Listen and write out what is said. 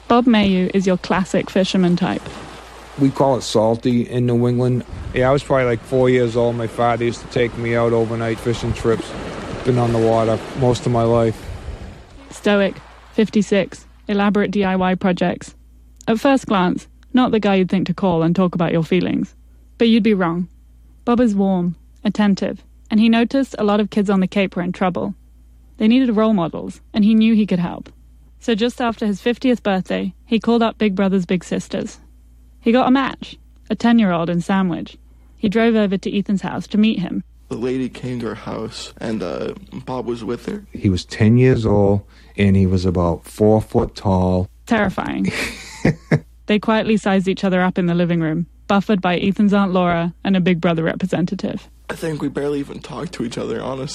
Bob Mayhew is your classic fisherman type. We call it salty in New England. Yeah, I was probably like 4 years old. My father used to take me out overnight fishing trips. Been on the water most of my life. Stoic, 56, elaborate DIY projects. At first glance, not the guy you'd think to call and talk about your feelings. But you'd be wrong. Bob is warm, attentive, and he noticed a lot of kids on the Cape were in trouble. They needed role models, and he knew he could help. So just after his 50th birthday, he called up Big Brothers Big Sisters. He got a match, a 10-year-old in Sandwich. He drove over to Ethan's house to meet him. The lady came to our house, and Bob was with her. He was 10 years old, and he was about 4 foot tall. Terrifying. They quietly sized each other up in the living room, buffered by Ethan's Aunt Laura and a Big Brother representative. I think we barely even talked to each other, honestly.